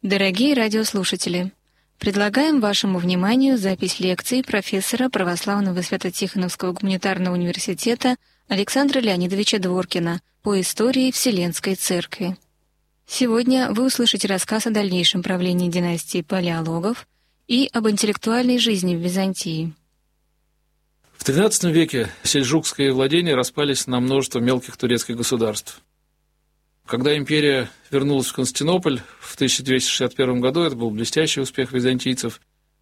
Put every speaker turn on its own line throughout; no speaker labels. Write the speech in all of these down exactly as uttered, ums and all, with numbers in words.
Дорогие радиослушатели, предлагаем вашему вниманию запись лекции профессора Православного Свято-Тихоновского гуманитарного университета Александра Леонидовича Дворкина по истории Вселенской Церкви. Сегодня вы услышите рассказ о дальнейшем правлении династии Палеологов и об интеллектуальной жизни в Византии.
В тринадцатом веке сельджукские владения распались на множество мелких турецких государств. Когда империя вернулась в Константинополь в тысяча двести шестьдесят первом году, это был блестящий успех византийцев,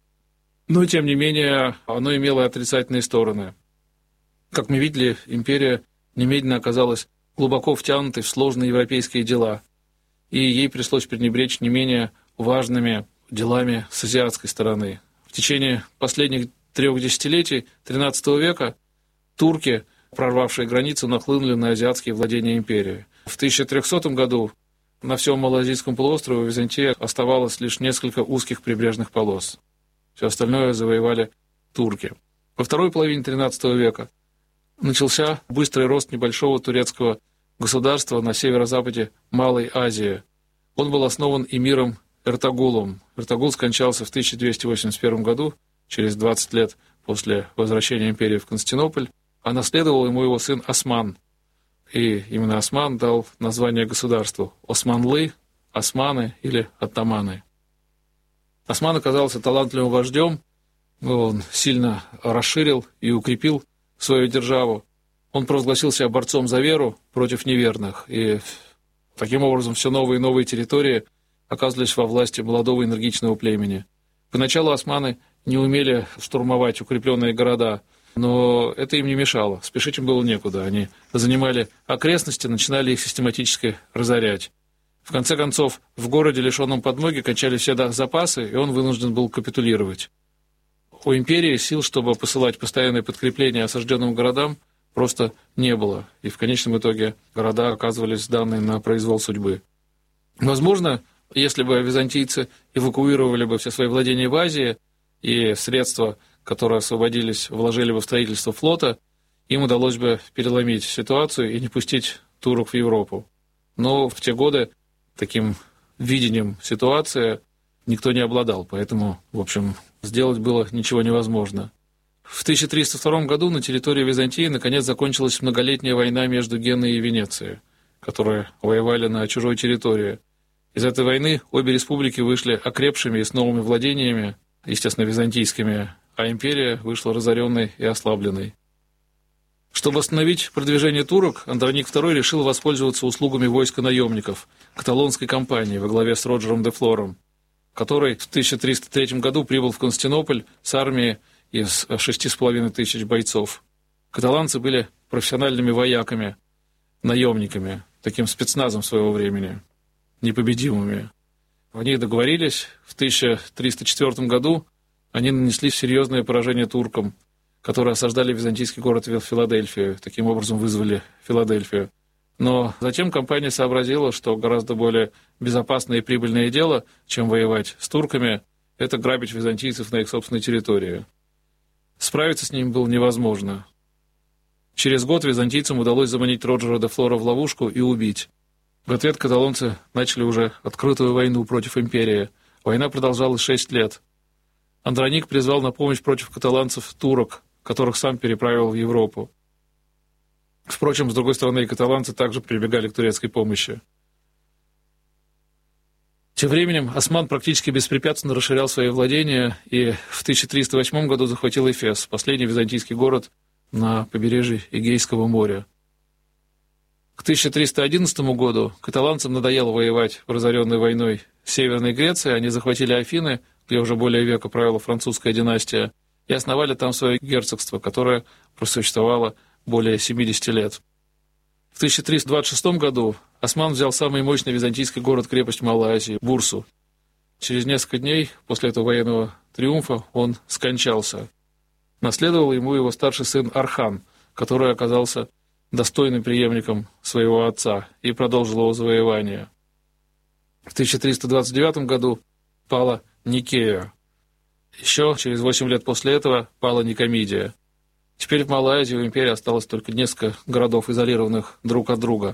но, тем не менее, оно имело отрицательные стороны. Как мы видели, империя немедленно оказалась глубоко втянутой в сложные европейские дела, и ей пришлось пренебречь не менее важными делами с азиатской стороны. В течение последних трех десятилетий тринадцатого века турки, прорвавшие границу, нахлынули на азиатские владения империи. В тысяча трехсотом году на всем Малоазийском полуострове у Византии оставалось лишь несколько узких прибрежных полос. Все остальное завоевали турки. Во второй половине тринадцатого века начался быстрый рост небольшого турецкого государства на северо-западе Малой Азии. Он был основан эмиром Эртогулом. Эртогул скончался в тысяча двести восемьдесят первом году, через двадцать лет после возвращения империи в Константинополь, а наследовал ему его сын Осман. И именно Осман дал название государству – Османлы, Османы или Оттоманы. Осман оказался талантливым вождем, он сильно расширил и укрепил свою державу. Он провозгласил себя борцом за веру против неверных, и таким образом все новые и новые территории оказывались во власти молодого энергичного племени. Поначалу османы не умели штурмовать укрепленные города, но это им не мешало, спешить им было некуда. Они занимали окрестности, начинали их систематически разорять. В конце концов, в городе, лишенном подмоги, кончались все запасы, и он вынужден был капитулировать. У империи сил, чтобы посылать постоянные подкрепления осажденным городам, просто не было, и в конечном итоге города оказывались сданы на произвол судьбы. Возможно, если бы византийцы эвакуировали бы все свои владения в Азии, и средства, которые освободились, вложили бы в строительство флота, им удалось бы переломить ситуацию и не пустить турок в Европу. Но в те годы таким видением ситуации никто не обладал, поэтому, в общем, сделать было ничего невозможно. В тысяча триста втором году на территории Византии наконец закончилась многолетняя война между Генуей и Венецией, которые воевали на чужой территории. Из этой войны обе республики вышли окрепшими и с новыми владениями, естественно, византийскими, а империя вышла разоренной и ослабленной. Чтобы остановить продвижение турок, Андроник второй решил воспользоваться услугами войска наемников каталонской компании во главе с Роджером де Флором, который в тысяча триста третьем году прибыл в Константинополь с армией из шести с половиной тысяч бойцов. Каталанцы были профессиональными вояками, наемниками, таким спецназом своего времени, непобедимыми. Они договорились в тысяча триста четвёртом году. Они нанесли серьезное поражение туркам, которые осаждали византийский город Филадельфию, таким образом вызвали Филадельфию. Но затем компания сообразила, что гораздо более безопасное и прибыльное дело, чем воевать с турками, это грабить византийцев на их собственной территории. Справиться с ним было невозможно. Через год византийцам удалось заманить Роджера де Флора в ловушку и убить. В ответ каталонцы начали уже открытую войну против империи. Война продолжалась шесть лет. Андроник призвал на помощь против каталанцев турок, которых сам переправил в Европу. Впрочем, с другой стороны, и каталанцы также прибегали к турецкой помощи. Тем временем Осман практически беспрепятственно расширял свои владения и в тысяча триста восьмом году захватил Эфес, последний византийский город на побережье Эгейского моря. К тысяча триста одиннадцатому году каталанцам надоело воевать в разоренной войной Северной Греции, они захватили Афины, где уже более века правила французская династия, и основали там свое герцогство, которое просуществовало более семидесяти лет. В тысяча триста двадцать шестом году Осман взял самый мощный византийский город-крепость Малой Азии – Бурсу. Через несколько дней после этого военного триумфа он скончался. Наследовал ему его старший сын Архан, который оказался достойным преемником своего отца и продолжил его завоевание. В тысяча триста двадцать девятом году пала Никея. Еще через восемь лет после этого пала Никомидия. Теперь в Малой Азии у империи осталось только несколько городов, изолированных друг от друга.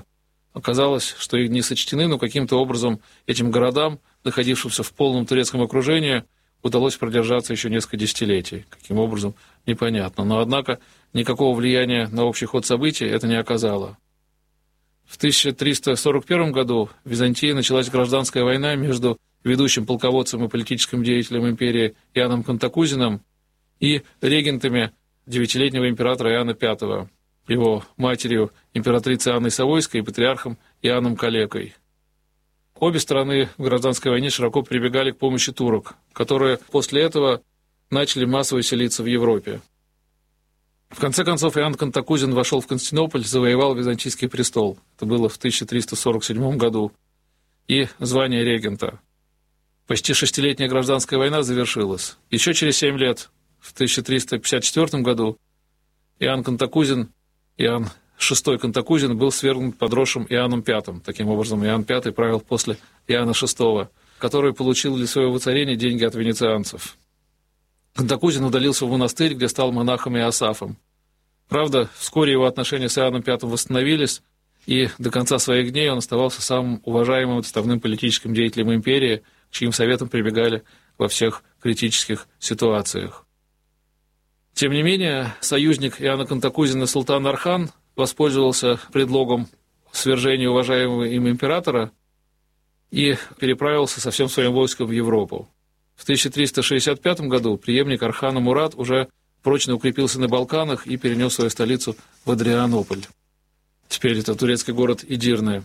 оказалось, что их не сочтены, но каким-то образом этим городам, находившимся в полном турецком окружении, удалось продержаться еще несколько десятилетий. Каким образом, непонятно. Но, однако, никакого влияния на общий ход событий это не оказало. В тысяча триста сорок первом году в Византии началась гражданская война между ведущим полководцем и политическим деятелем империи Иоанном Кантакузеном и регентами девятилетнего императора Иоанна Пятого, его матерью императрицей Анной Савойской и патриархом Иоанном Калекой. Обе стороны в гражданской войне широко прибегали к помощи турок, которые после этого начали массово селиться в Европе. В конце концов, Иоанн Кантакузен вошел в Константинополь, завоевал византийский престол. Это было в тысяча триста сорок седьмом году. И звание регента. Почти шестилетняя гражданская война завершилась. Еще через семь лет, в тысяча триста пятьдесят четвёртом году, Иоанн Кантакузен, Иоанн шестой Кантакузен, был свергнут подросшим Иоанном Пятым. Таким образом, Иоанн Пятый правил после Иоанна шестого, который получил для своего воцарения деньги от венецианцев. Кантакузен удалился в монастырь, где стал монахом Иосафом. Правда, вскоре его отношения с Иоанном Пятым восстановились, и до конца своих дней он оставался самым уважаемым отставным политическим деятелем империи, к чьим советам прибегали во всех критических ситуациях. Тем не менее, союзник Иоанна Кантакузена султан Орхан воспользовался предлогом свержения уважаемого им императора и переправился со всем своим войском в Европу. В тысяча триста шестьдесят пятом году преемник Орхана Мурат уже прочно укрепился на Балканах и перенес свою столицу в Адрианополь. Теперь это турецкий город Эдирне.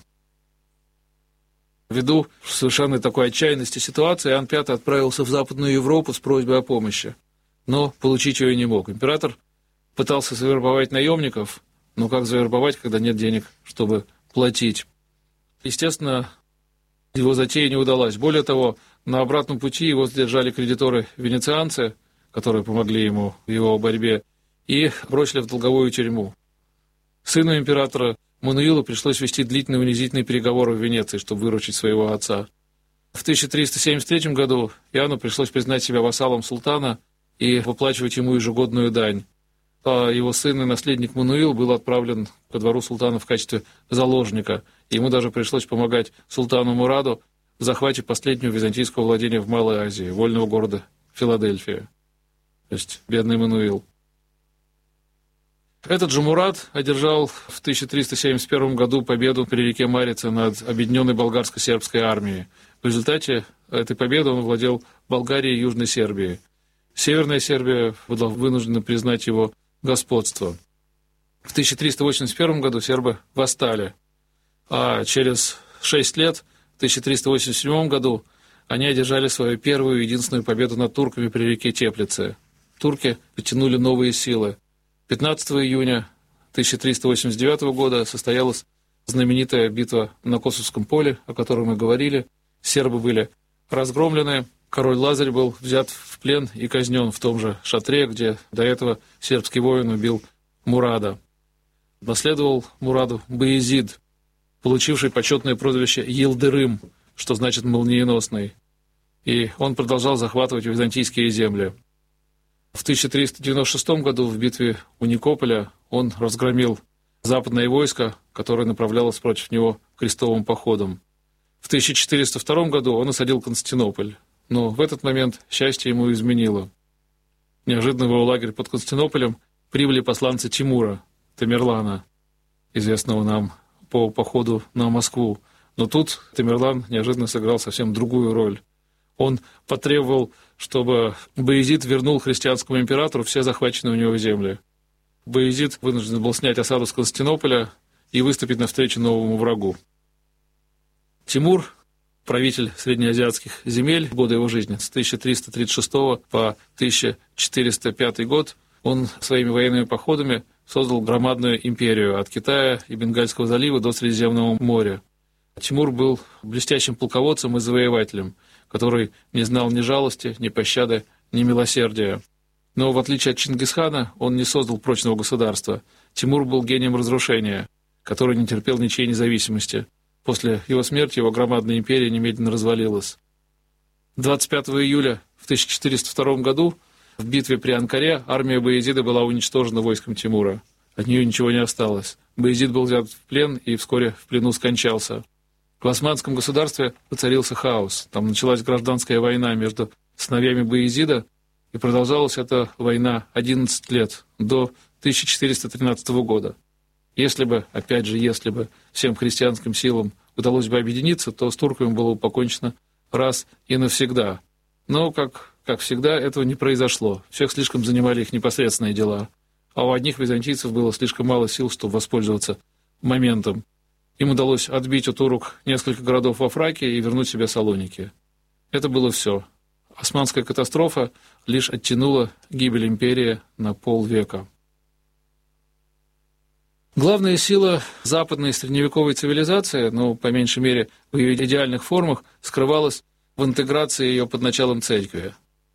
Ввиду совершенно такой отчаянности ситуации, Иоанн Пятый отправился в Западную Европу с просьбой о помощи, но получить ее не мог. Император пытался завербовать наемников, но как завербовать, когда нет денег, чтобы платить? Естественно, его затея не удалась. Более того, на обратном пути его задержали кредиторы-венецианцы, которые помогли ему в его борьбе, и бросили в долговую тюрьму. Сыну императора Мануилу пришлось вести длительные унизительные переговоры в Венеции, чтобы выручить своего отца. В тысяча триста семьдесят третьем году Иоанну пришлось признать себя вассалом султана и выплачивать ему ежегодную дань. А его сын и наследник Мануил был отправлен ко двору султана в качестве заложника. Ему даже пришлось помогать султану Мураду в захвате последнего византийского владения в Малой Азии, вольного города Филадельфия. То есть бедный Мануил. Этот же Мурад одержал в тысяча триста семьдесят первом году победу при реке Марице над объединенной болгарско-сербской армией. В результате этой победы он владел Болгарией и Южной Сербией. Северная Сербия была вынуждена признать его господство. В тысяча триста восемьдесят первом году сербы восстали, а через шесть лет, в тысяча триста восемьдесят седьмом году, они одержали свою первую и единственную победу над турками при реке Теплице. Турки потянули новые силы. пятнадцатого июня тысяча триста восемьдесят девятого года состоялась знаменитая битва на Косовском поле, о которой мы говорили. Сербы были разгромлены, король Лазарь был взят в плен и казнен в том же шатре, где до этого сербский воин убил Мурада. Наследовал Мураду Баязид, получивший почетное прозвище Йылдырым, что значит «молниеносный». И он продолжал захватывать византийские земли. В тысяча триста девяносто шестом году в битве у Никополя он разгромил западное войско, которое направлялось против него крестовым походом. В тысяча четыреста втором году он осадил Константинополь, но в этот момент счастье ему изменило. Неожиданно в его лагерь под Константинополем прибыли посланцы Тимура, Тамерлана, известного нам по походу на Москву. Но тут Тамерлан неожиданно сыграл совсем другую роль. Он потребовал, чтобы Баязид вернул христианскому императору все захваченные у него земли. Баязид вынужден был снять осаду с Константинополя и выступить навстречу новому врагу. Тимур, правитель среднеазиатских земель в годы его жизни, с тысяча триста тридцать шестого по тысяча четыреста пятый год, он своими военными походами создал громадную империю от Китая и Бенгальского залива до Средиземного моря. Тимур был блестящим полководцем и завоевателем, который не знал ни жалости, ни пощады, ни милосердия. Но в отличие от Чингисхана, он не создал прочного государства. Тимур был гением разрушения, который не терпел ничьей независимости. После его смерти его громадная империя немедленно развалилась. двадцать пятого июля в тысяча четыреста втором году в битве при Анкаре армия Баязида была уничтожена войском Тимура. от нее ничего не осталось. Баязид был взят в плен и вскоре в плену скончался. В османском государстве воцарился хаос. Там началась гражданская война между сыновьями Баязида, и продолжалась эта война одиннадцать лет, до тысяча четыреста тринадцатого года. Если бы, опять же, если бы всем христианским силам удалось бы объединиться, то с турками было бы покончено раз и навсегда. Но, как, как всегда, этого не произошло. Всех слишком занимали их непосредственные дела. А у одних византийцев было слишком мало сил, чтобы воспользоваться моментом. Им удалось отбить у турок несколько городов во Фракии и вернуть себе Салоники. Это было все. Османская катастрофа лишь оттянула гибель империи на полвека. Главная сила западной средневековой цивилизации, ну, по меньшей мере, в ее идеальных формах, скрывалась в интеграции ее под началом церкви.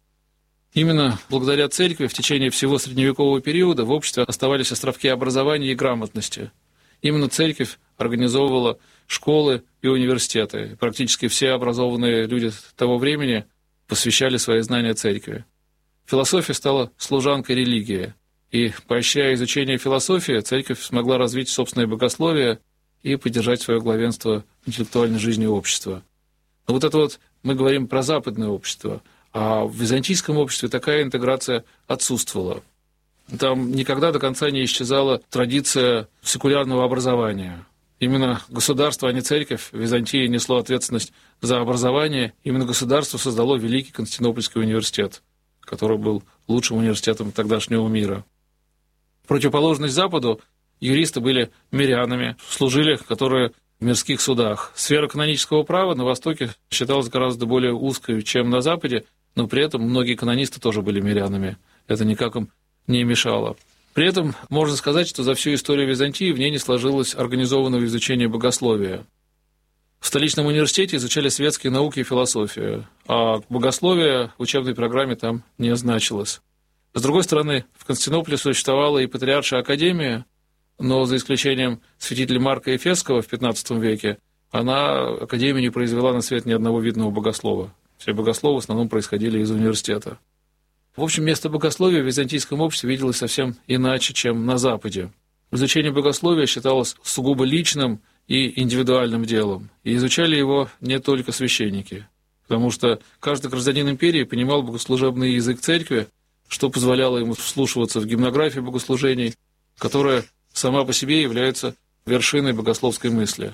Именно благодаря церкви в течение всего средневекового периода в обществе оставались островки образования и грамотности. Именно церковь организовывала школы и университеты. Практически все образованные люди того времени посвящали свои знания церкви. Философия стала служанкой религии. И, поощряя изучение философии, церковь смогла развить собственное богословие и поддержать свое главенство в интеллектуальной жизни общества. Но вот это вот мы говорим про западное общество, а в византийском обществе такая интеграция отсутствовала. Там никогда до конца не исчезала традиция секулярного образования. Именно государство, а не церковь, в Византии несло ответственность за образование. Именно государство создало Великий Константинопольский университет, который был лучшим университетом тогдашнего мира. В противоположность Западу юристы были мирянами, служили, которые в мирских судах. Сфера канонического права на Востоке считалась гораздо более узкой, чем на Западе, но при этом многие канонисты тоже были мирянами. Это никак им не мешало. При этом можно сказать, что за всю историю Византии в ней не сложилось организованного изучения богословия. В столичном университете изучали светские науки и философию, а богословие в учебной программе там не значилось. С другой стороны, в Константинополе существовала и патриаршая академия, но за исключением святителя Марка Эфесского в пятнадцатом веке, она, академия, не произвела на свет ни одного видного богослова. Все богословы в основном происходили из университета. В общем, место богословия в византийском обществе виделось совсем иначе, чем на Западе. Изучение богословия считалось сугубо личным и индивидуальным делом, и изучали его не только священники, потому что каждый гражданин империи понимал богослужебный язык церкви, что позволяло ему вслушиваться в гимнографию богослужений, которая сама по себе является вершиной богословской мысли.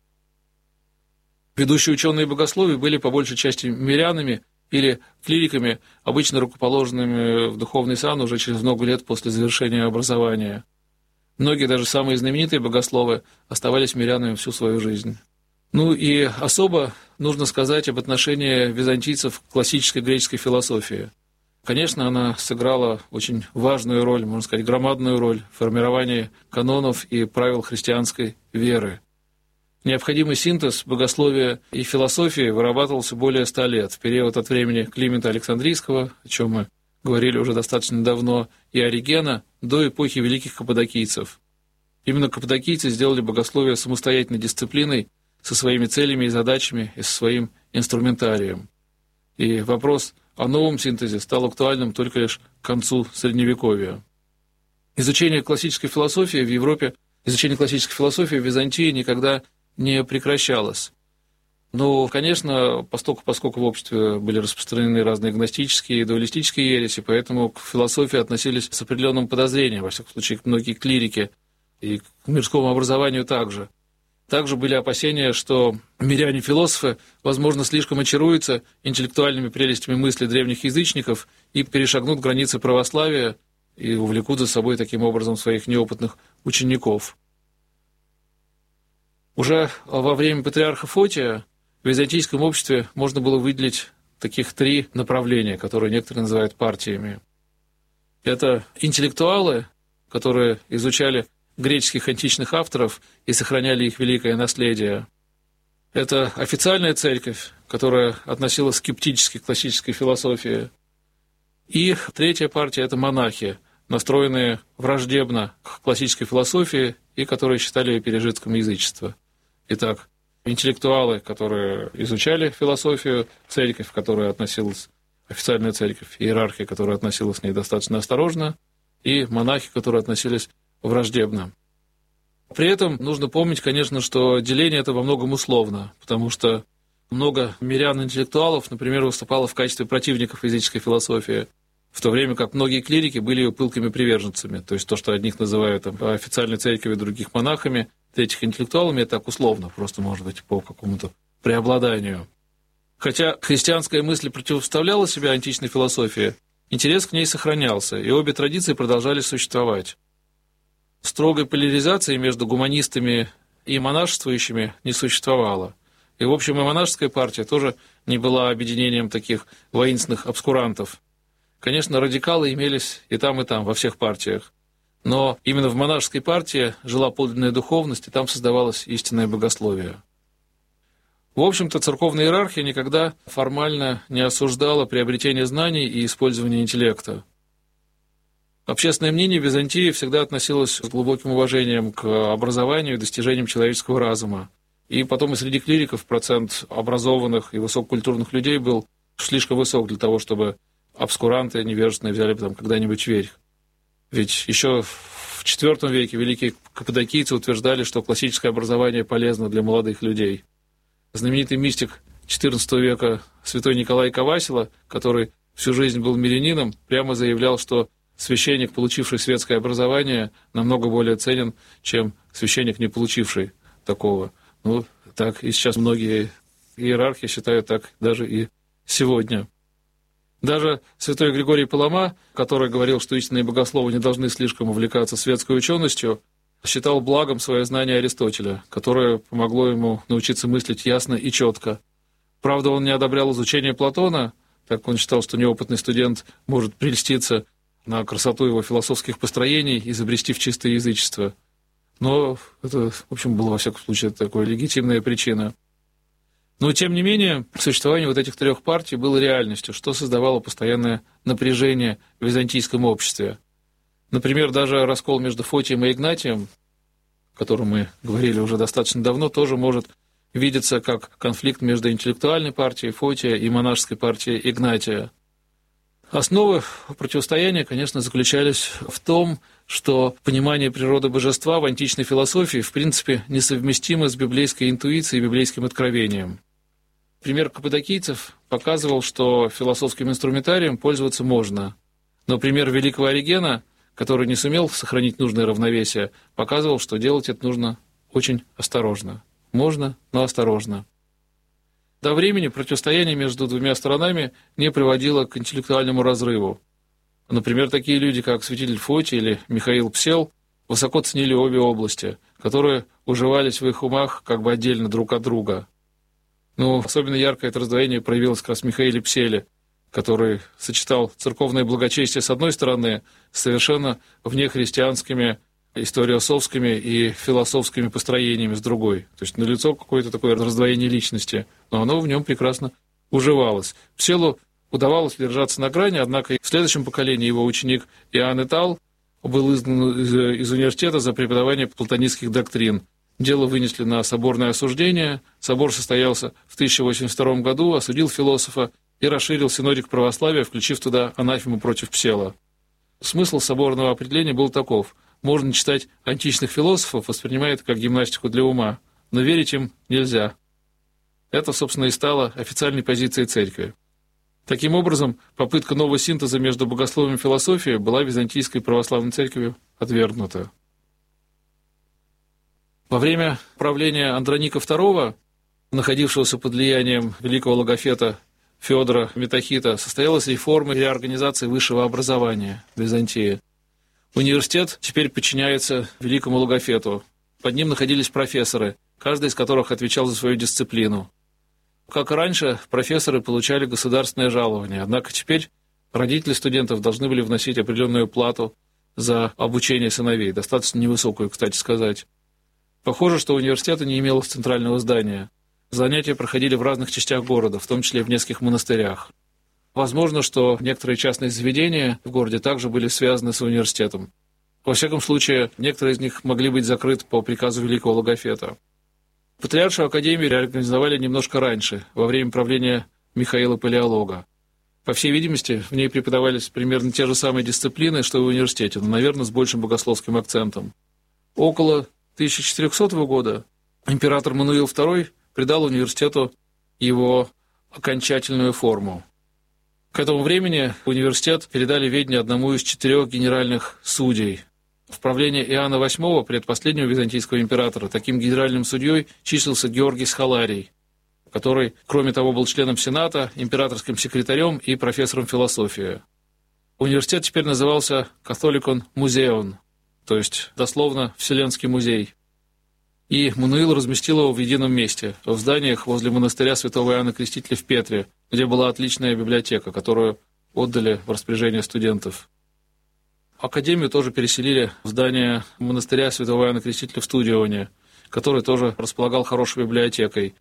Ведущие ученые богословия были по большей части мирянами или клириками, обычно рукоположенными в духовный сан уже через много лет после завершения образования. Многие, даже самые знаменитые богословы, оставались мирянами всю свою жизнь. Ну и особо нужно сказать об отношении византийцев к классической греческой философии. Конечно, она сыграла очень важную роль, можно сказать, громадную роль в формировании канонов и правил христианской веры. Необходимый синтез богословия и философии вырабатывался более ста лет, в период от времени Климента Александрийского, о чем мы говорили уже достаточно давно, и Оригена, до эпохи великих каппадокийцев. Именно каппадокийцы сделали богословие самостоятельной дисциплиной, со своими целями и задачами и со своим инструментарием. И вопрос о новом синтезе стал актуальным только лишь к концу Средневековья. Изучение классической философии в Европе, изучение классической философии в Византии никогда не прекращалось. Но, конечно, поскольку, поскольку в обществе были распространены разные гностические и дуалистические ереси, поэтому к философии относились с определенным подозрением, во всяком случае, многие клирики, и к мирскому образованию также. Также были опасения, что миряне-философы, возможно, слишком очаруются интеллектуальными прелестями мысли древних язычников и перешагнут границы православия и увлекут за собой таким образом своих неопытных учеников. Уже во время патриарха Фотия в византийском обществе можно было выделить таких три направления, которые некоторые называют партиями. Это интеллектуалы, которые изучали греческих античных авторов и сохраняли их великое наследие. Это официальная церковь, которая относилась скептически к классической философии. И третья партия – это монахи, настроенные враждебно к классической философии и которые считали ее пережитком язычества. Итак, интеллектуалы, которые изучали философию, церковь, к которой относилась официальная церковь, иерархия, которая относилась к ней достаточно осторожно, и монахи, которые относились враждебно. При этом нужно помнить, конечно, что деление это во многом условно, потому что много мирян-интеллектуалов, например, выступало в качестве противников физической философии, в то время как многие клирики были ее пылкими приверженцами. То есть то, что одних называют там, официальной церковью, других монахами, третьих интеллектуалами, это так условно, просто, может быть, по какому-то преобладанию. Хотя христианская мысль противопоставляла себя античной философии, интерес к ней сохранялся, и обе традиции продолжали существовать. Строгой поляризации между гуманистами и монашествующими не существовало. И, в общем, и монашеская партия тоже не была объединением таких воинственных обскурантов. Конечно, радикалы имелись и там, и там, во всех партиях. Но именно в монашеской партии жила подлинная духовность, и там создавалось истинное богословие. В общем-то, церковная иерархия никогда формально не осуждала приобретение знаний и использование интеллекта. Общественное мнение в Византии всегда относилось с глубоким уважением к образованию и достижениям человеческого разума. И потом и среди клириков процент образованных и высококультурных людей был слишком высок для того, чтобы обскуранты невежественные взяли бы там когда-нибудь верх. Ведь еще в четвёртом веке великие каппадокийцы утверждали, что классическое образование полезно для молодых людей. Знаменитый мистик четырнадцатого века святой Николай Ковасила, который всю жизнь был мирянином, прямо заявлял, что священник, получивший светское образование, намного более ценен, чем священник, не получивший такого. Ну, так и сейчас многие иерархи считают так даже и сегодня. Даже святой Григорий Палама, который говорил, что истинные богословы не должны слишком увлекаться светской ученостью, считал благом свое знание Аристотеля, которое помогло ему научиться мыслить ясно и четко. Правда, он не одобрял изучение Платона, так как он считал, что неопытный студент может прельститься на красоту его философских построений и забрести в чистое язычество. Но это, в общем, была, во всяком случае, такая легитимная причина. Но, тем не менее, существование вот этих трех партий было реальностью, что создавало постоянное напряжение в византийском обществе. Например, даже раскол между Фотием и Игнатием, о котором мы говорили уже достаточно давно, тоже может видеться как конфликт между интеллектуальной партией Фотия и монашеской партией Игнатия. Основы противостояния, конечно, заключались в том, что понимание природы божества в античной философии, в принципе, несовместимо с библейской интуицией и библейским откровением. Пример каппадокийцев показывал, что философским инструментарием пользоваться можно. Но пример великого Оригена, который не сумел сохранить нужное равновесие, показывал, что делать это нужно очень осторожно. Можно, но осторожно. До времени противостояние между двумя сторонами не приводило к интеллектуальному разрыву. Например, такие люди, как святитель Фотий или Михаил Псел, высоко ценили обе области, которые уживались в их умах как бы отдельно друг от друга. Но особенно ярко это раздвоение проявилось как раз в Михаиле Пселе, который сочетал церковное благочестие с одной стороны с совершенно внехристианскими, историософскими и философскими построениями с другой. То есть налицо какое-то такое раздвоение личности, но оно в нем прекрасно уживалось. Пселу удавалось держаться на грани, однако в следующем поколении его ученик Иоанн Этал был изгнан из, из университета за преподавание платонистских доктрин. Дело вынесли на соборное осуждение. Собор состоялся в тысяча восемьдесят втором году, осудил философа и расширил синодик православия, включив туда анафему против Псела. Смысл соборного определения был таков: можно читать античных философов, воспринимая это как гимнастику для ума, но верить им нельзя. Это, собственно, и стало официальной позицией церкви. Таким образом, попытка нового синтеза между богословием и философией была византийской православной церковью отвергнута. Во время правления Андроника второго, находившегося под влиянием великого логофета Феодора Метахита, состоялась реформа и реорганизация высшего образования в Византии. Университет теперь подчиняется великому логофету. Под ним находились профессоры, каждый из которых отвечал за свою дисциплину. Как и раньше, профессоры получали государственное жалование, однако теперь родители студентов должны были вносить определенную плату за обучение сыновей, достаточно невысокую, кстати сказать. Похоже, что университета не имело центрального здания. Занятия проходили в разных частях города, в том числе в нескольких монастырях. Возможно, что некоторые частные заведения в городе также были связаны с университетом. Во всяком случае, некоторые из них могли быть закрыты по приказу великого логофета. Патриаршую академию реорганизовали немножко раньше, во время правления Михаила Палеолога. По всей видимости, в ней преподавались примерно те же самые дисциплины, что и в университете, но, наверное, с большим богословским акцентом. Около тысяча четырехсотого года император Мануил второй придал университету его окончательную форму. К этому времени университет передали ведение одному из четырех генеральных судей. В правлении Иоанна восьмого, предпоследнего византийского императора, таким генеральным судьей числился Георгий Схаларий, который, кроме того, был членом Сената, императорским секретарем и профессором философии. Университет теперь назывался Католикон Музеон, то есть дословно Вселенский музей. И Мануил разместил его в едином месте, в зданиях возле монастыря святого Иоанна Крестителя в Петре, где была отличная библиотека, которую отдали в распоряжение студентов. Академию тоже переселили в здание монастыря святого Иоанна Крестителя в Студионе, который тоже располагал хорошей библиотекой.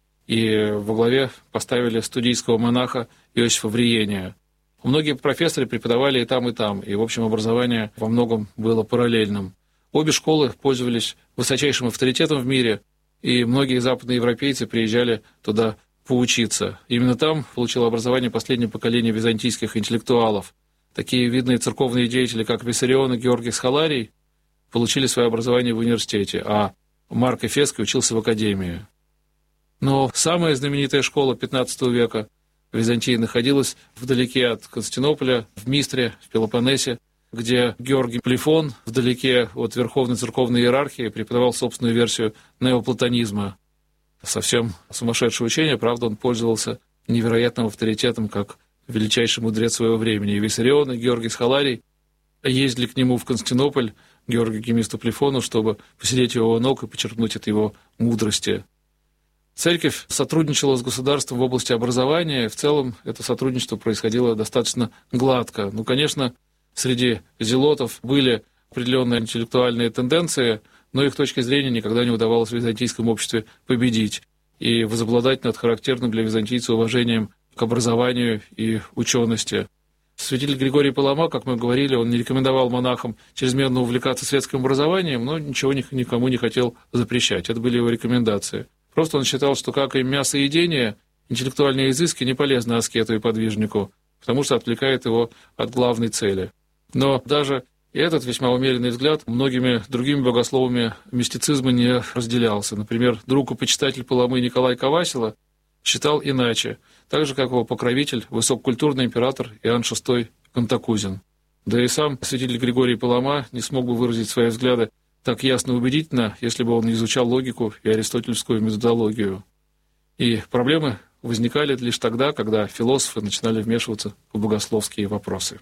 И во главе поставили студийского монаха Иосифа Вриения. Многие профессоры преподавали и там, и там, и, в общем, образование во многом было параллельным. Обе школы пользовались высочайшим авторитетом в мире, и многие западные европейцы приезжали туда поучиться. Именно там получило образование последнее поколение византийских интеллектуалов. Такие видные церковные деятели, как Виссарион и Георгий Схаларий, получили свое образование в университете, а Марк Эфесский учился в академии. Но самая знаменитая школа пятнадцатого века в Византии находилась вдалеке от Константинополя, в Мистре, в Пелопоннесе, где Георгий Плифон, вдалеке от верховной церковной иерархии, преподавал собственную версию неоплатонизма. Совсем сумасшедшее учение, правда, он пользовался невероятным авторитетом, как величайший мудрец своего времени. И Виссарион, и Георгий Схаларий ездили к нему в Константинополь, Георгию Гемисту Плифону, чтобы посидеть у его ног и почерпнуть от его мудрости. Церковь сотрудничала с государством в области образования, и в целом это сотрудничество происходило достаточно гладко. Ну, конечно, среди зелотов были определенные интеллектуальные тенденции, но их точки зрения никогда не удавалось в византийском обществе победить и возобладать над характерным для византийца уважением к образованию и учености. Святитель Григорий Палама, как мы говорили, он не рекомендовал монахам чрезмерно увлекаться светским образованием, но ничего никому не хотел запрещать. Это были его рекомендации. Просто он считал, что, как и мясоедение, интеллектуальные изыски не полезны аскету и подвижнику, потому что отвлекает его от главной цели. Но даже этот весьма умеренный взгляд многими другими богословами мистицизма не разделялся. Например, друг и почитатель Паламы Николай Ковасила считал иначе, так же, как его покровитель, высококультурный император Иоанн шестой Кантакузин. Да и сам святитель Григорий Палама не смог бы выразить свои взгляды так ясно и убедительно, если бы он не изучал логику и аристотельскую методологию. И проблемы возникали лишь тогда, когда философы начинали вмешиваться в богословские вопросы.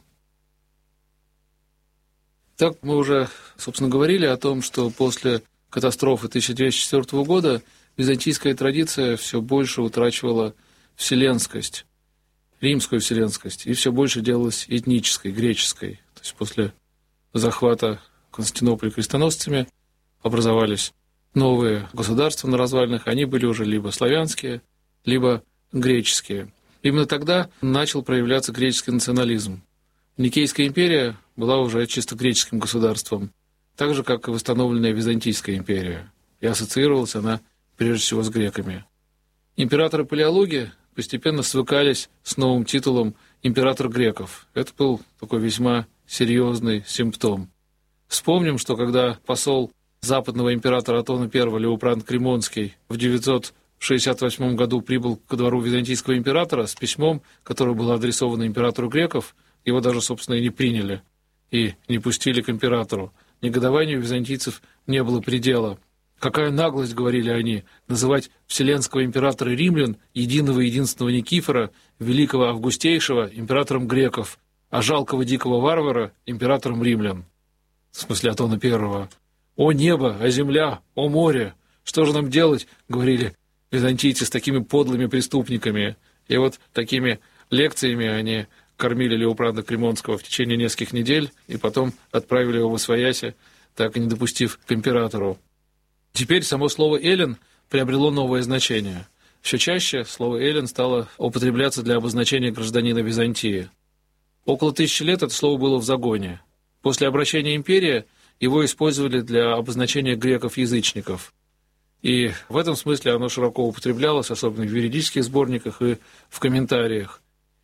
Так мы уже, собственно, говорили о том, что после катастрофы тысяча двести четвёртого года византийская традиция все больше утрачивала вселенскость, римскую вселенскость, и все больше делалась этнической, греческой. То есть после захвата Константинополя крестоносцами образовались новые государства на развалинах, они были уже либо славянские, либо греческие. Именно тогда начал проявляться греческий национализм. Никейская империя была уже чисто греческим государством, так же, как и восстановленная Византийская империя, и ассоциировалась она прежде всего с греками. Императоры-палеологи постепенно свыкались с новым титулом «император греков». Это был такой весьма серьезный симптом. Вспомним, что когда посол западного императора Атона I Леопранд Кремонский в девятьсот шестьдесят восьмом году прибыл ко двору византийского императора с письмом, которое было адресовано императору греков, его даже, собственно, и не приняли, и не пустили к императору. Негодованию византийцев не было предела. «Какая наглость, — говорили они, — называть вселенского императора римлян, единого и единственного Никифора, великого Августейшего, императором греков, а жалкого дикого варвара императором римлян». В смысле Атона Первого. «О небо, о земля, о море! Что же нам делать, — говорили византийцы, — с такими подлыми преступниками?» И вот такими лекциями они кормили Леопранда Кремонского в течение нескольких недель и потом отправили его восвояси, так и не допустив к императору. Теперь само слово «эллин» приобрело новое значение. Все чаще слово «эллин» стало употребляться для обозначения гражданина Византии. Около тысячи лет это слово было в загоне. После обращения империи его использовали для обозначения греков-язычников. И в этом смысле оно широко употреблялось, особенно в юридических сборниках и в комментариях.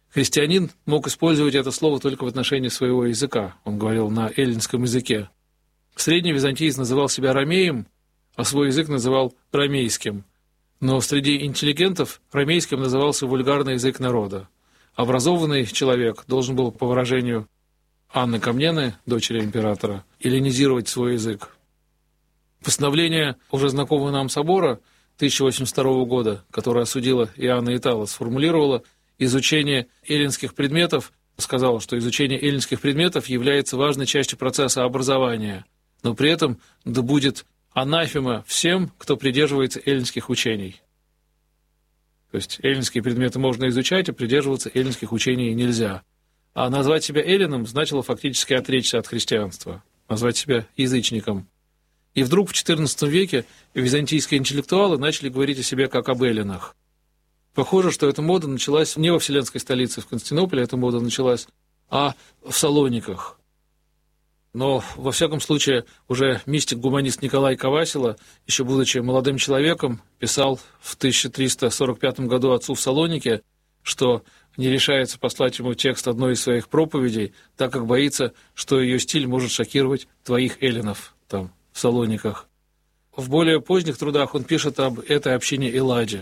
Христианин мог использовать это слово только в отношении своего языка. Он говорил на эллинском языке. Средний византиец называл себя ромеем, а свой язык называл ромейским. Но среди интеллигентов ромейским назывался вульгарный язык народа. Образованный человек должен был, по выражению Анны Комнены, дочери императора, эллинизировать свой язык. Постановление уже знакомого нам собора тысяча восемьдесят второго года, которое осудило Иоанна Итала, сформулировало изучение эллинских предметов, сказало, что изучение эллинских предметов является важной частью процесса образования, но при этом да будет анафема всем, кто придерживается эллинских учений. То есть эллинские предметы можно изучать, а придерживаться эллинских учений нельзя. А назвать себя эллином значило фактически отречься от христианства, назвать себя язычником. И вдруг в четырнадцатом веке византийские интеллектуалы начали говорить о себе как об эллинах. Похоже, что эта мода началась не во вселенской столице, в Константинополе, эта мода началась, а в Салониках. Но, во всяком случае, уже мистик-гуманист Николай Ковасила, еще будучи молодым человеком, писал в тысяча триста сорок пятом году отцу в Салонике, что не решается послать ему текст одной из своих проповедей, так как боится, что ее стиль может шокировать твоих эллинов там, в Салониках. В более поздних трудах он пишет об этой общине Элладе.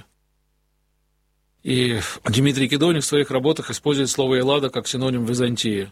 И Дмитрий Кедоник в своих работах использует слово «Эллада» как синоним Византии.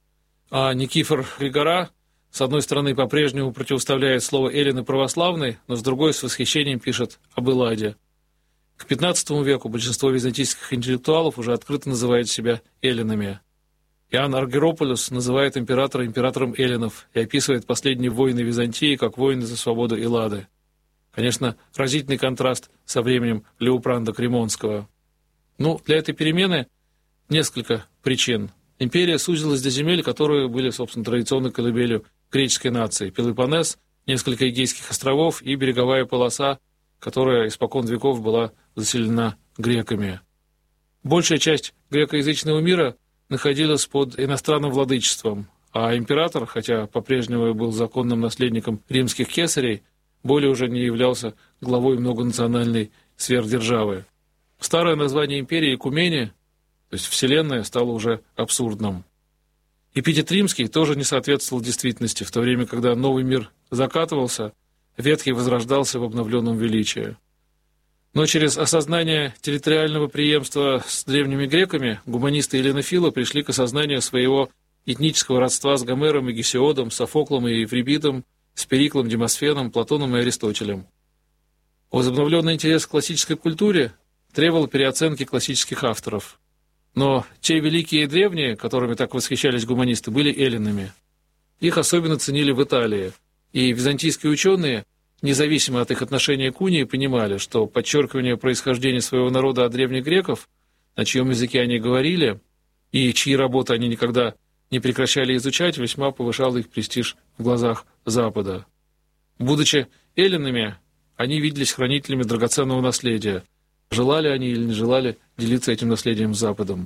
А Никифор Григора, с одной стороны, по-прежнему противоставляет слово «эллины» православной, но с другой с восхищением пишет об Элладе. К пятнадцатому веку большинство византийских интеллектуалов уже открыто называют себя эллинами. Иоанн Аргирополюс называет императора императором эллинов и описывает последние войны Византии как войны за свободу Эллады. Конечно, разительный контраст со временем Леопранда Кремонского. Ну, для этой перемены несколько причин. Империя сузилась до земель, которые были, собственно, традиционной колыбелью греческой нации. Пелопоннес, несколько Эгейских островов и береговая полоса, которая испокон веков была заселена греками. Большая часть грекоязычного мира находилась под иностранным владычеством, а император, хотя по-прежнему был законным наследником римских кесарей, более уже не являлся главой многонациональной сверхдержавы. Старое название империи Экумения, то есть Вселенная, стало уже абсурдным. Эпитет римский тоже не соответствовал действительности, в то время, когда новый мир закатывался, ветхий возрождался в обновленном величии. Но через осознание территориального преемства с древними греками гуманисты и эллинофилы пришли к осознанию своего этнического родства с Гомером и Гесиодом, Софоклом и Еврипидом, с Периклом, Демосфеном, Платоном и Аристотелем. Возобновленный интерес к классической культуре требовал переоценки классических авторов. Но те великие древние, которыми так восхищались гуманисты, были эллинами. Их особенно ценили в Италии, и византийские ученые, независимо от их отношения к унии, понимали, что подчеркивание происхождения своего народа от древних греков, на чьем языке они говорили, и чьи работы они никогда не прекращали изучать, весьма повышало их престиж в глазах Запада. Будучи эллинами, они виделись хранителями драгоценного наследия. Желали они или не желали делиться этим наследием с Западом.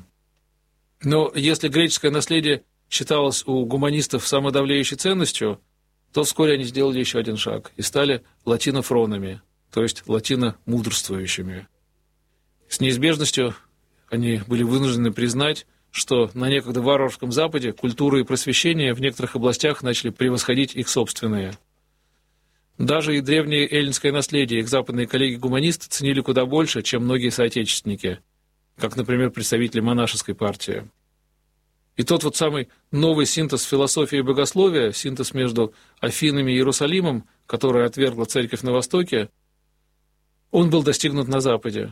Но если греческое наследие считалось у гуманистов самодавляющей ценностью, то вскоре они сделали еще один шаг и стали латинофронами, то есть латиномудрствующими. С неизбежностью они были вынуждены признать, что на некогда варварском Западе культура и просвещение в некоторых областях начали превосходить их собственные. Даже и древнее эллинское наследие их западные коллеги-гуманисты ценили куда больше, чем многие соотечественники, как, например, представители монашеской партии. И тот вот самый новый синтез философии и богословия, синтез между Афинами и Иерусалимом, который отвергла церковь на Востоке, он был достигнут на Западе.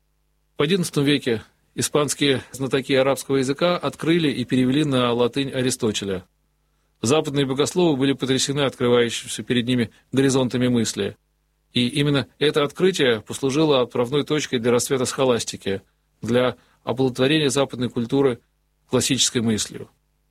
В одиннадцатом веке испанские знатоки арабского языка открыли и перевели на латынь Аристотеля. Западные богословы были потрясены открывающимися перед ними горизонтами мысли. И именно это открытие послужило отправной точкой для расцвета схоластики, для оплодотворения западной культуры классической мыслью.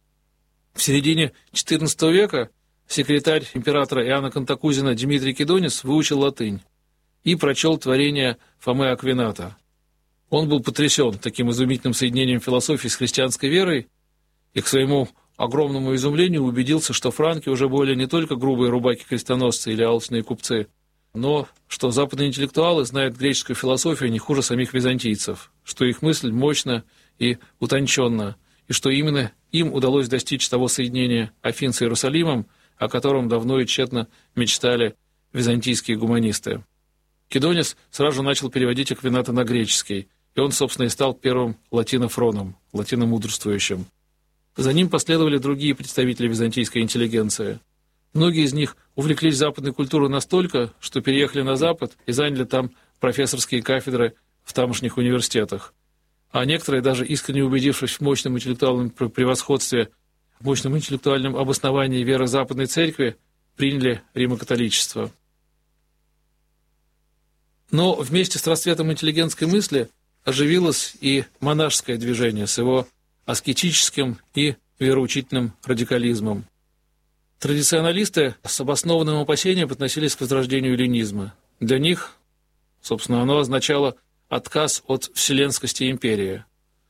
В середине четырнадцатого века секретарь императора Иоанна Кантакузина Дмитрий Кедонис выучил латынь и прочел творение Фомы Аквината. Он был потрясен таким изумительным соединением философии с христианской верой и к своему огромному изумлению убедился, что франки уже более не только грубые рубаки-крестоносцы или алчные купцы, но что западные интеллектуалы знают греческую философию не хуже самих византийцев, что их мысль мощна и утонченно, и что именно им удалось достичь того соединения Афин с Иерусалимом, о котором давно и тщетно мечтали византийские гуманисты. Кедонис сразу же начал переводить Аквината на греческий, и он, собственно, и стал первым латинофроном, латиномудрствующим. За ним последовали другие представители византийской интеллигенции. Многие из них увлеклись западной культурой настолько, что переехали на Запад и заняли там профессорские кафедры в тамошних университетах. А некоторые, даже искренне убедившись в мощном интеллектуальном превосходстве, в мощном интеллектуальном обосновании веры Западной Церкви, приняли римокатоличество. Но вместе с расцветом интеллигентской мысли оживилось и монашеское движение с его аскетическим и вероучительным радикализмом. Традиционалисты с обоснованным опасением относились к возрождению эллинизма. Для них, собственно, оно означало отказ от вселенскости империи.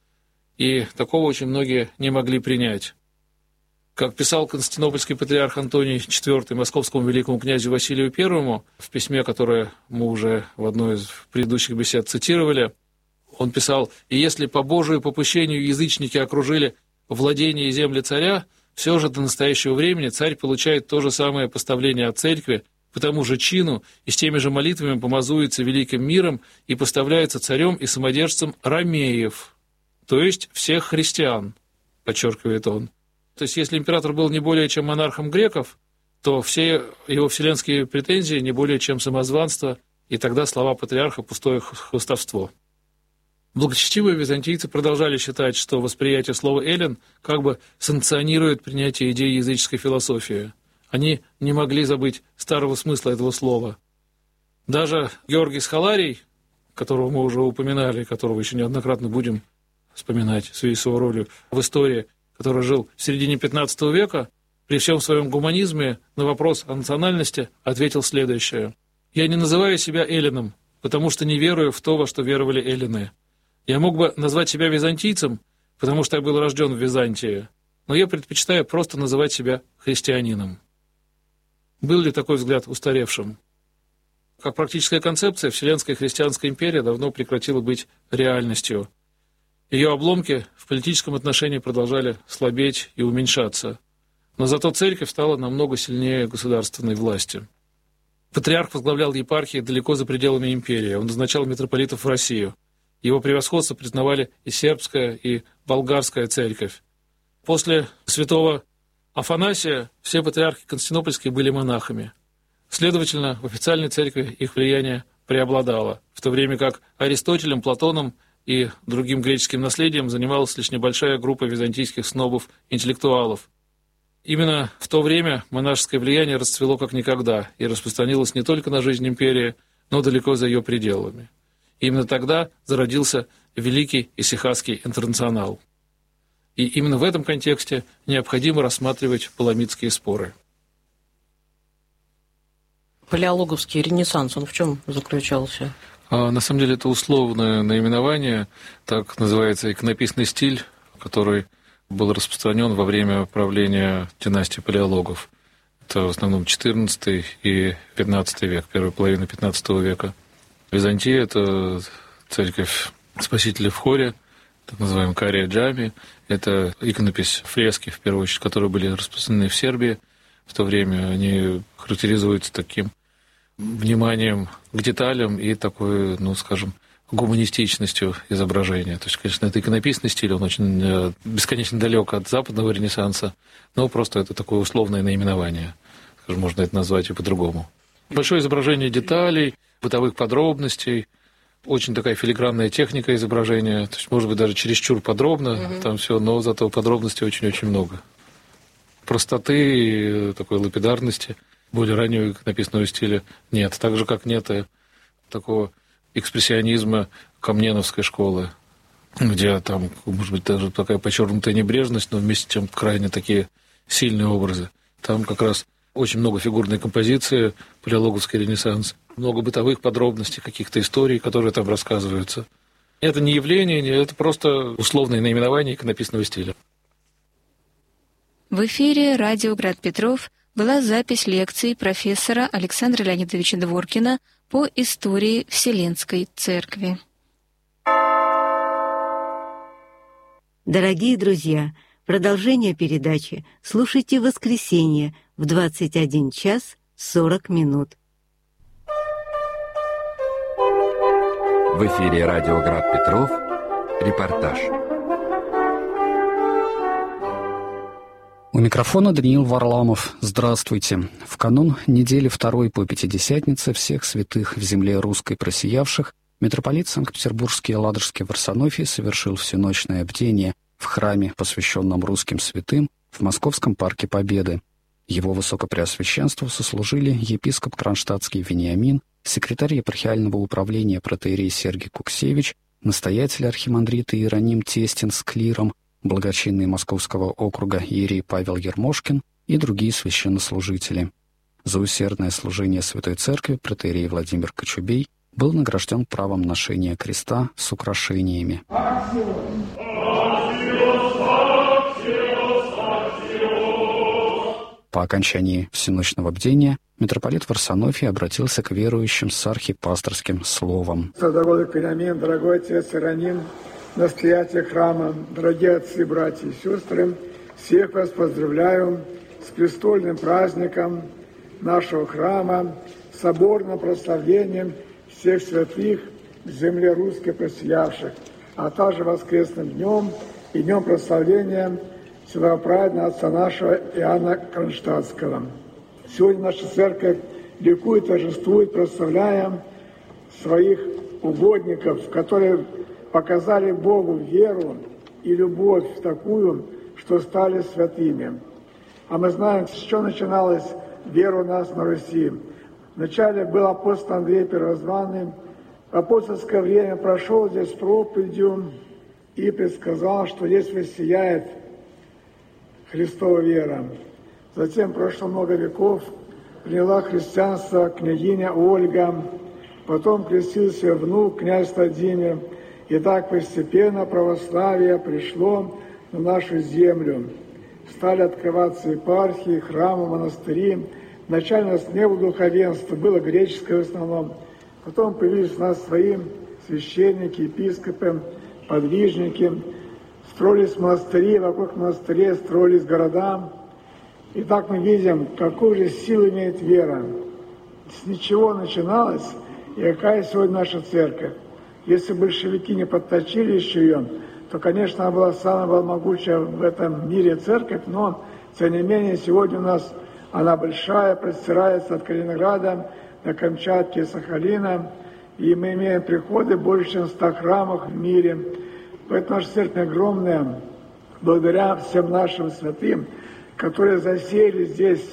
И такого очень многие не могли принять. Как писал константинопольский патриарх Антоний четвёртый московскому великому князю Василию Первому в письме, которое мы уже в одной из предыдущих бесед цитировали, он писал: «И если по Божию попущению язычники окружили владение и земли царя, все же до настоящего времени царь получает то же самое поставление от церкви, по тому же чину и с теми же молитвами помазуется великим миром и поставляется царем и самодержцем ромеев, то есть всех христиан», подчеркивает он. То есть, если император был не более чем монархом греков, то все его вселенские претензии не более чем самозванство, и тогда слова патриарха – пустое хвастовство. Благочестивые византийцы продолжали считать, что восприятие слова «эллин» как бы санкционирует принятие идей языческой философии. Они не могли забыть старого смысла этого слова. Даже Георгий Схаларий, которого мы уже упоминали, которого еще неоднократно будем вспоминать в связи с его ролью в истории, который жил в середине пятнадцатого века, при всем своем гуманизме на вопрос о национальности ответил следующее: «Я не называю себя эллином, потому что не верую в то, во что веровали эллины. Я мог бы назвать себя византийцем, потому что я был рожден в Византии, но я предпочитаю просто называть себя христианином». Был ли такой взгляд устаревшим? Как практическая концепция, Вселенская христианская империя давно прекратила быть реальностью. Ее обломки в политическом отношении продолжали слабеть и уменьшаться. Но зато церковь стала намного сильнее государственной власти. Патриарх возглавлял епархии далеко за пределами империи. Он назначал митрополитов в Россию. Его превосходство признавали и сербская, и болгарская церковь. После святого Афанасия все патриархи константинопольские были монахами. Следовательно, в официальной церкви их влияние преобладало, в то время как Аристотелем, Платоном и другим греческим наследием занималась лишь небольшая группа византийских снобов-интеллектуалов. Именно в то время монашеское влияние расцвело как никогда и распространилось не только на жизнь империи, но далеко за ее пределами. И именно тогда зародился Великий Исихастский интернационал. И именно в этом контексте необходимо рассматривать паламидские споры.
Палеологовский ренессанс, он в чем заключался?
А, на самом деле это условное наименование, так называется иконописный стиль, который был распространен во время правления династии палеологов. Это в основном четырнадцатый и пятнадцатый век, первая половина пятнадцатого века. Византия – это церковь Спасителя в хоре, так называемый Кария Джами. Это иконопись, фрески, в первую очередь, которые были распространены в Сербии в то время. Они характеризуются таким вниманием к деталям и такой, ну, скажем, гуманистичностью изображения. То есть, конечно, это иконописный стиль, он очень бесконечно далек от западного ренессанса, но просто это такое условное наименование. Скажем, можно это назвать и по-другому. Большое изображение деталей, бытовых подробностей, очень такая филигранная техника изображения, то есть, может быть, даже чересчур подробно, mm-hmm. там все, но зато подробностей очень-очень много. Простоты и такой лапидарности более раннего иконописного стиля нет. Так же, как нет и такого экспрессионизма камненовской школы, где там, может быть, даже такая подчеркнутая небрежность, но вместе с тем крайне такие сильные образы. Там как раз очень много фигурной композиции, палеологовский ренессанс, много бытовых подробностей, каких-то историй, которые там рассказываются. Это не явление, это просто условное наименование иконописного стиля.
В эфире радио «Град Петров» была запись лекции профессора Александра Леонидовича Дворкина по истории Вселенской Церкви.
Дорогие друзья, продолжение передачи слушайте в воскресенье в двадцать один час сорок минут.
В эфире радио Град Петров. Репортаж.
У микрофона Даниил Варламов. Здравствуйте. В канун недели второй по Пятидесятнице всех святых в земле русской просиявших митрополит Санкт-Петербургский и Ладожский Варсонофий совершил всеночное бдение в храме, посвященном русским святым, в Московском парке Победы. Его высокопреосвященству сослужили епископ Кронштадтский Вениамин, секретарь епархиального управления протоиерей Сергий Куксевич, настоятель архимандрита Иероним Тестин с клиром, благочинный Московского округа иерей Павел Ермошкин и другие священнослужители. За усердное служение Святой Церкви протоиерей Владимир Кочубей был награжден правом ношения креста с украшениями. По окончании всеночного бдения митрополит Варсонофий обратился к верующим с архипасторским словом.
Дорогой Вениамин, дорогой отец Иероним, настоятель храма, дорогие отцы, братья и сестры, всех вас поздравляю с престольным праздником нашего храма, соборным прославлением всех святых в земле русской просиявших, а также воскресным днем и днем прославления святого праведного отца нашего Иоанна Кронштадтского. Сегодня наша церковь ликует, торжествует, прославляя своих угодников, которые показали Богу веру и любовь такую, что стали святыми. А мы знаем, с чего начиналась вера у нас на Руси. Вначале был апостол Андрей Первозванный. В апостольское время прошел здесь проповедью и предсказал, что здесь воссияет Христова вера. Затем прошло много веков, приняла христианство княгиня Ольга, потом крестился внук, князь Владимир. И так постепенно православие пришло на нашу землю. Стали открываться епархии, храмы, монастыри. Вначале у нас не было духовенства, было греческое в основном. Потом появились у нас свои священники, епископы, подвижники. Строились монастыри, вокруг монастырей строились города. И так мы видим, какую же силу имеет вера. С ничего начиналось, и какая сегодня наша церковь. Если большевики не подточили еще ее, то, конечно, она была самая могучая в этом мире церковь, но, тем не менее, сегодня у нас она большая, простирается от Калининграда до Камчатки и Сахалина, и мы имеем приходы больше, чем в ста храмах в мире. Поэтому наша церковь огромная, благодаря всем нашим святым, которые засеяли здесь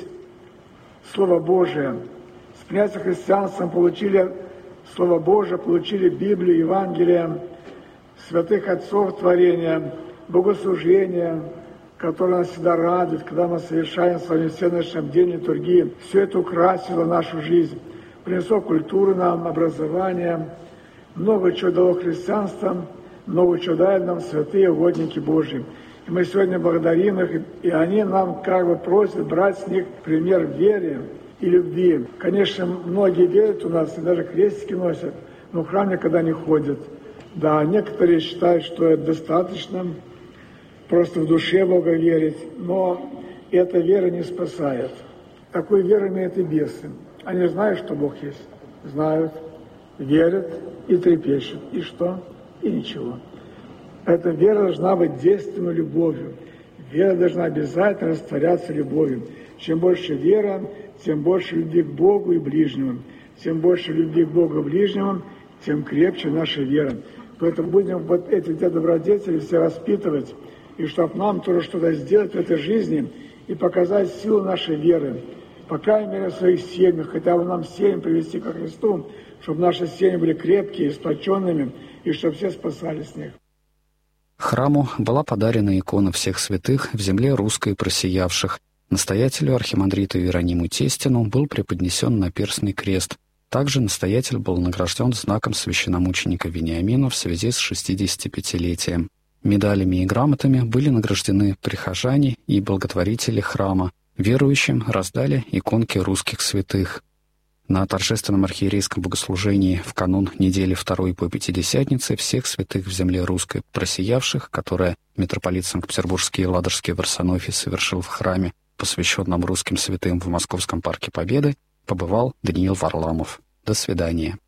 Слово Божие. С принятием христианства получили Слово Божие, получили Библию, Евангелие, святых отцов творения, богослужения, которое нас всегда радует, когда мы совершаем с вами все наши дни литургии. Все это украсило нашу жизнь, принесло культуру нам, образование, много чего дало христианству, много чего дали нам святые угодники Божьи. И мы сегодня благодарим их, и они нам как бы просят брать с них пример в вере и любви. Конечно, многие верят у нас, и даже крестики носят, но в храм никогда не ходят. Да, некоторые считают, что это достаточно, просто в душе Бога верить, но эта вера не спасает. Такую веру имеют и бесы. Они знают, что Бог есть. Знают, верят и трепещут. И что? И ничего. Эта вера должна быть действенной любовью. Вера должна обязательно растворяться любовью. Чем больше вера, тем больше любви к Богу и ближнему. Чем больше любви к Богу и ближнему, тем крепче наша вера. Поэтому будем вот эти те добродетели все воспитывать, и чтобы нам тоже что-то сделать в этой жизни и показать силу нашей веры. По крайней мере, в своих семьях, хотя бы нам семьи привести ко Христу, чтобы наши семьи были крепкие, сплоченными, и чтобы все спасались с них.
Храму была подарена икона всех святых в земле русской просиявших. Настоятелю архимандриту Иерониму Тестину был преподнесен наперстный крест. Также настоятель был награжден знаком священномученика Вениамина в связи с шестидесятипятилетием. Медалями и грамотами были награждены прихожане и благотворители храма. Верующим раздали иконки русских святых. На торжественном архиерейском богослужении в канун недели второй по Пятидесятнице всех святых в земле русской просиявших, которое митрополит Санкт-Петербургский и Ладожский Варсонофий совершил в храме, посвященном русским святым в Московском парке Победы, побывал Даниил Варламов. До свидания.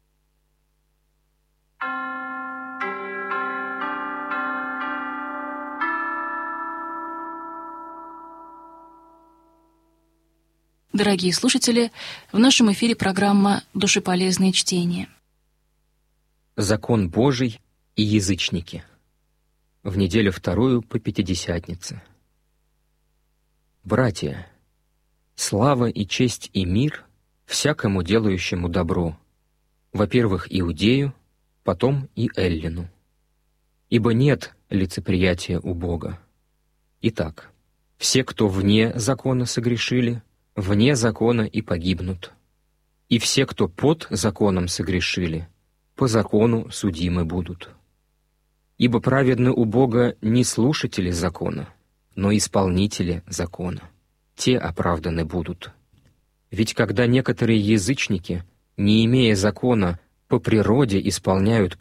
Дорогие слушатели, в нашем эфире программа «Душеполезные чтения».
Закон Божий и язычники. В неделю вторую по Пятидесятнице. Братья, слава и честь и мир всякому делающему добро, во-первых, Иудею, потом и Эллину. Ибо нет лицеприятия у Бога. Итак, все, кто вне закона согрешили, вне закона и погибнут. И все, кто под законом согрешили, по закону судимы будут. Ибо праведны у Бога не слушатели закона, но исполнители закона. Те оправданы будут. Ведь когда некоторые язычники, не имея закона, по природе исполняют